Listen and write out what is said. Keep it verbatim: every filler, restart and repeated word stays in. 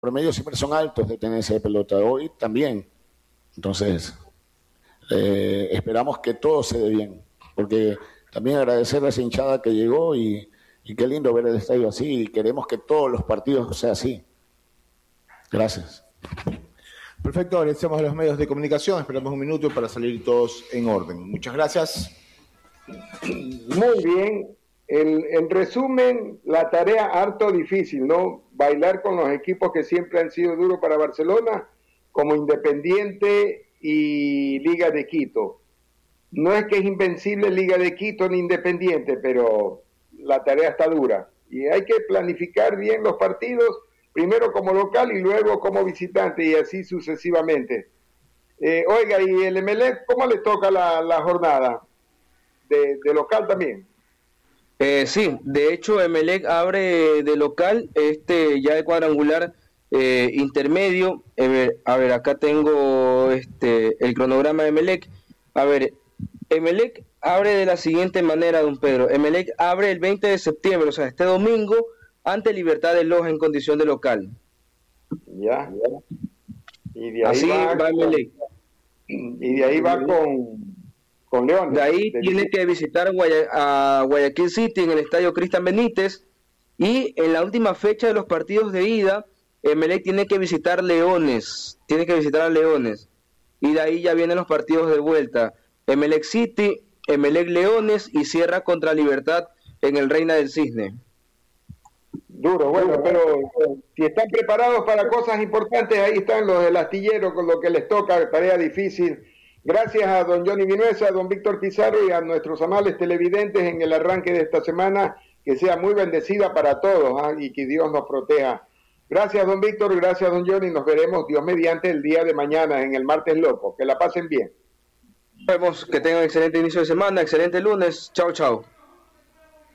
promedios siempre son altos de tenencia de pelota, hoy también. Entonces, eh, esperamos que todo se dé bien, porque también agradecer a esa hinchada que llegó y, y qué lindo ver el estadio así, y queremos que todos los partidos sean así. Gracias. Perfecto, agradecemos a los medios de comunicación, esperamos un minuto para salir todos en orden. Muchas gracias. Muy bien. En, en resumen, la tarea harto difícil, ¿no? Bailar con los equipos que siempre han sido duros para Barcelona, como Independiente y Liga de Quito. No es que es invencible Liga de Quito ni Independiente, pero la tarea está dura. Y hay que planificar bien los partidos, primero como local y luego como visitante, y así sucesivamente. Eh, oiga, ¿y el Emelec cómo le toca la, la jornada? De, de local también. Eh, sí, de hecho Emelec abre de local, este ya de cuadrangular eh, intermedio. Eh, a ver, acá tengo este el cronograma de Emelec. A ver, Emelec abre de la siguiente manera, don Pedro. Emelec abre el veinte de septiembre, o sea, este domingo, ante Libertad de Loja en condición de local. Ya, ya. Y de ahí Así va, va Emelec. Y de ahí va con, con León. De ahí de tiene visita. que visitar Guaya, a Guayaquil City en el estadio Cristian Benítez. Y en la última fecha de los partidos de ida, Emelec tiene que visitar Leones. Tiene que visitar a Leones. Y de ahí ya vienen los partidos de vuelta. Emelec City, Emelec Leones y cierra contra Libertad en el Reina del Cisne. Duro, bueno, pero si están preparados para cosas importantes, ahí están los del astillero con lo que les toca, tarea difícil. Gracias a don Johnny Vinuesa, a don Víctor Pizarro y a nuestros amables televidentes en el arranque de esta semana, que sea muy bendecida para todos, ¿eh? Y que Dios nos proteja. Gracias don Víctor, gracias don Johnny, nos veremos Dios mediante el día de mañana en el Martes Loco. Que la pasen bien. Nos vemos, que tengan excelente inicio de semana, excelente lunes. Chao, chao.